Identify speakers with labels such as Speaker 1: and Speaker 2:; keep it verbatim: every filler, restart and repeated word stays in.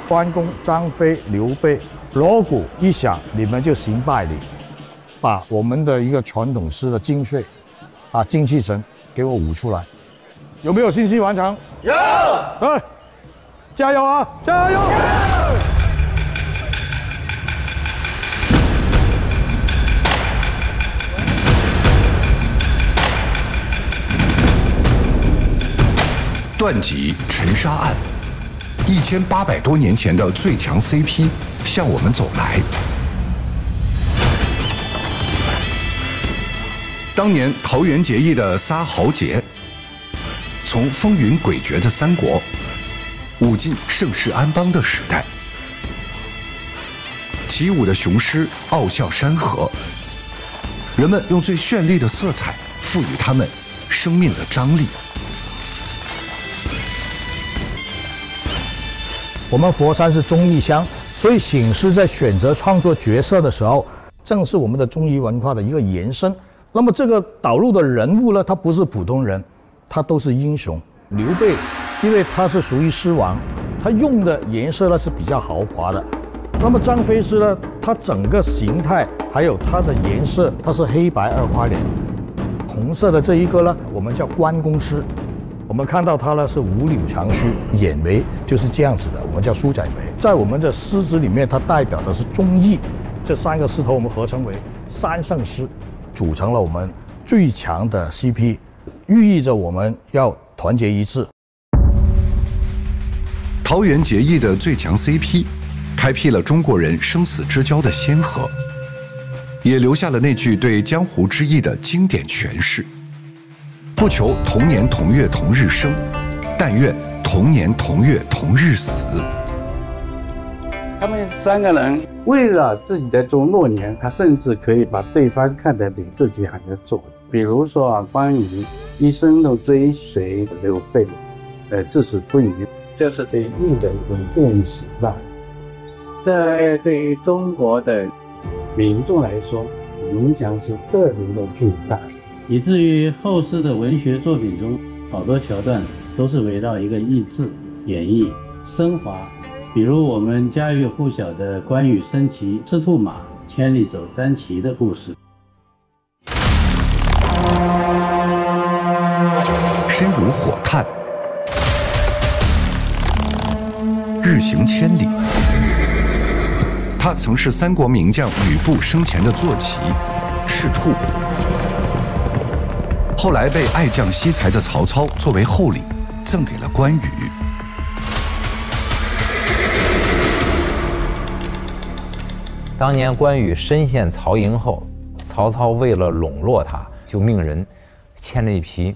Speaker 1: 关公、张飞、刘备，锣鼓一响，你们就行拜礼，把我们的一个传统诗的精髓，啊，精气神给我舞出来。有没有信心完成？
Speaker 2: 有。
Speaker 1: 哎，加油啊！加油！
Speaker 3: 断戟沉沙岸，一千八百多年前的最强 C P 向我们走来。当年桃园结义的仨豪杰，从风云诡谲的三国，舞进盛世安邦的时代。起舞的雄狮傲笑山河，人们用最绚丽的色彩赋予他们生命的张力。
Speaker 1: 我们佛山是综艺乡，所以醒狮在选择创作角色的时候，正是我们的综艺文化的一个延伸。那么这个导入的人物呢，他不是普通人，他都是英雄。刘备，因为他是属于狮王，他用的颜色呢是比较豪华的。那么张飞狮呢，他整个形态还有它的颜色，它是黑白二花脸。红色的这一个呢，我们叫关公狮。我们看到它呢是五柳长须，眼眉就是这样子的，我们叫苏仔眉。在我们的狮子里面，它代表的是忠义。这三个狮头我们合称为三圣狮，组成了我们最强的 C P， 寓意着我们要团结一致。
Speaker 3: 桃园结义的最强 C P， 开辟了中国人生死之交的先河，也留下了那句对江湖之意的经典诠释。不求同年同月同日生，但愿同年同月同日死。
Speaker 4: 他们三个人为了自己的做诺言，他甚至可以把对方看得比自己还要重。比如说啊，关羽一生都追随刘备，呃，至死不渝，这是对义的一种践行吧。这对于中国的民众来说，影响是特别的巨大。
Speaker 5: 以至于后世的文学作品中，好多桥段都是围绕一个义字演绎升华。比如我们家喻户晓的关羽升旗赤兔马，千里走单骑的故事。
Speaker 3: 身如火炭，日行千里。他曾是三国名将吕布生前的坐骑赤兔。后来被爱将惜才的曹操作为厚礼赠给了关羽。
Speaker 6: 当年关羽身陷曹营后，曹操为了笼络他，就命人牵了一匹